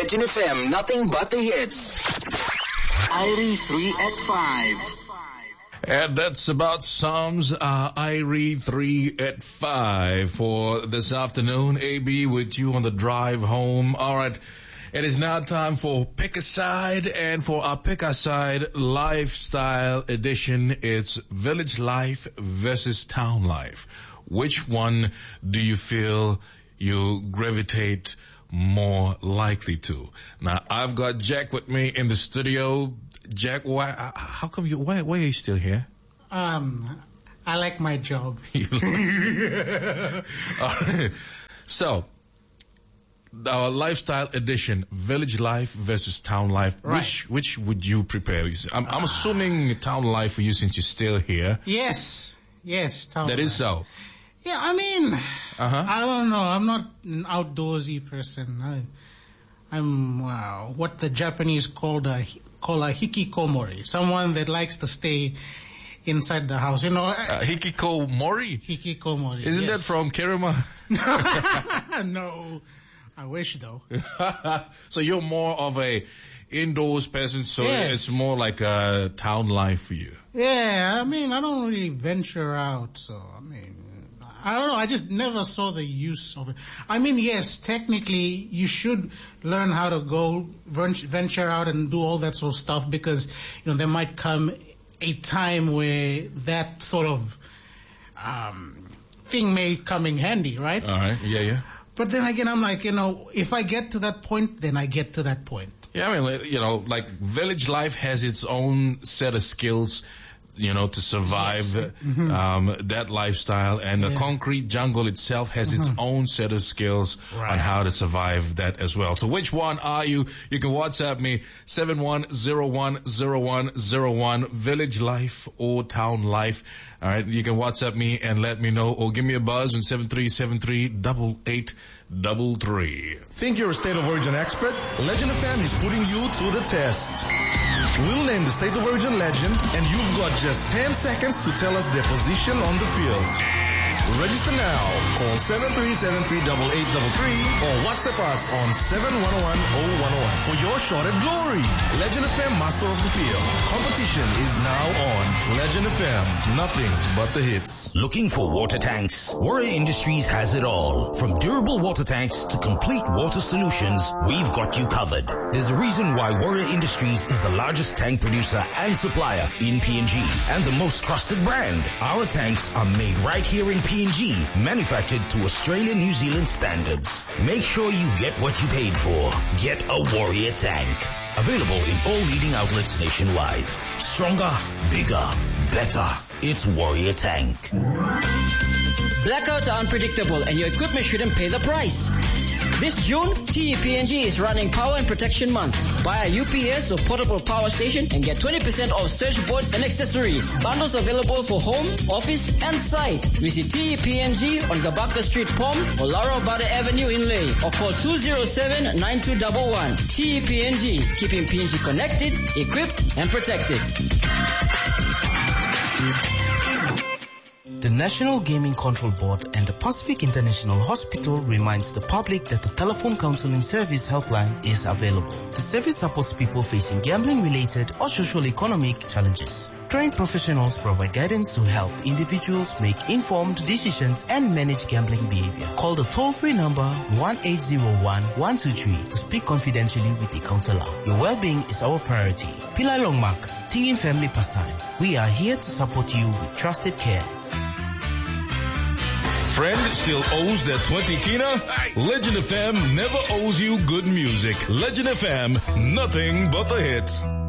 Legend FM, nothing but the hits. Irie 3 at 5. And that's about Psalms Irie 3 at 5 for this afternoon. AB with you on the drive home. All right. It is now time for Pick a Side, and for our Pick a Side Lifestyle Edition, it's Village Life versus Town Life. Which one do you feel you gravitate more likely to? Now, I've got Jack with me in the studio. Jack, why are you still here? I like my job. So, our lifestyle edition, Village Life versus Town Life. Right. Which would you prepare? I'm assuming Town Life for you since you're still here. Yes, Town Life. That is so. Yeah, I mean, I don't know. I'm not an outdoorsy person. I'm what the Japanese call a hikikomori, someone that likes to stay inside the house. You know, hikikomori. Hikikomori. Isn't that from Kerema? No, I wish though. So you're more of a indoors person, so yes. It's more like a town life for you. Yeah, I mean, I don't really venture out, so I don't know. I just never saw the use of it. I mean, yes, technically you should learn how to go venture out and do all that sort of stuff, because, you know, there might come a time where that sort of thing may come in handy, right? All right. Yeah. But then again, I'm like, you know, if I get to that point, then I get to that point. Yeah, I mean, you know, like village life has its own set of skills, you know, to survive that lifestyle, and the concrete jungle itself has its own set of skills on how to survive that as well. So which one are you? You can WhatsApp me 71010101, Village Life or Town Life. All right, you can WhatsApp me and let me know, or give me a buzz on 7373-8833. Think you're a State of Origin expert? Legend FM is putting you to the test. We'll name the State of Origin legend, and you've got just 10 seconds to tell us their position on the field. Register now. Call 7373-8833 or WhatsApp us on 7101-0101 for your shot at glory. Legend FM Master of the Field. Competition is now on. Legend FM. Nothing but the hits. Looking for water tanks? Warrior Industries has it all. From durable water tanks to complete water solutions, we've got you covered. There's a reason why Warrior Industries is the largest tank producer and supplier in PNG and the most trusted brand. Our tanks are made right here in PNG, manufactured to Australia, New Zealand standards. Make sure you get what you paid for. Get a Warrior tank. Available in all leading outlets nationwide. Stronger, bigger, better. It's Warrior Tank. Blackouts are unpredictable and your equipment shouldn't pay the price. This June, TEPNG is running Power and Protection Month. Buy a UPS or portable power station and get 20% off surge boards and accessories. Bundles available for home, office and site. Visit TEPNG on Gabaka Street, Pom, or Laura Bada Avenue in Leh, or call 207-9211. TEPNG, keeping PNG connected, equipped and protected. The National Gaming Control Board and the Pacific International Hospital reminds the public that the telephone counseling service helpline is available. The service supports people facing gambling-related or social-economic challenges. Trained professionals provide guidance to help individuals make informed decisions and manage gambling behavior. Call the toll-free number 1-801-123 to speak confidentially with a counselor. Your well-being is our priority. Pilai Longmak, Tingin Family Pastime. We are here to support you with trusted care. Friend still owes that 20 kina? Legend FM never owes you good music. Legend FM, nothing but the hits.